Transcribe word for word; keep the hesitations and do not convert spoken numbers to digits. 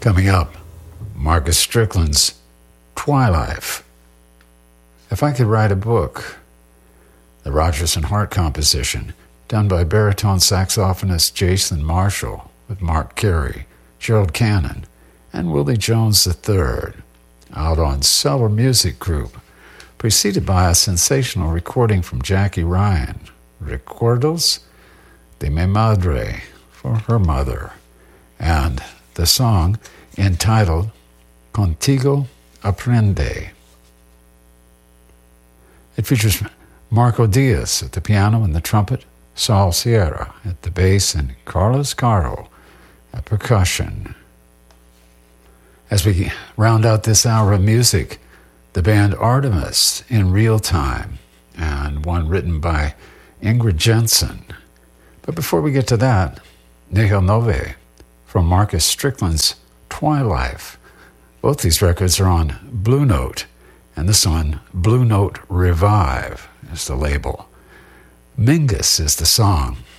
Coming up, Marcus Strickland's Twilife. If I Could Write a Book, the Rodgers and Hart composition, done by baritone saxophonist Jason Marshall with Mark Carey, Gerald Cannon, and Willie Jones the third, out on Cellar Music Group, preceded by a sensational recording from Jackie Ryan, Recuerdos de mi Madre, for her mother, and the song entitled Contigo Aprende. It features Marco Diaz at the piano and the trumpet, Saul Sierra at the bass, and Carlos Caro at percussion. As we round out this hour of music, the band Artemis in Real Time, and one written by Ingrid Jensen. But before we get to that, Nihil Nove from Marcus Strickland's Twilife. Both these records are on Blue Note, and this one, Blue Note Revive, is the label. Mingus is the song.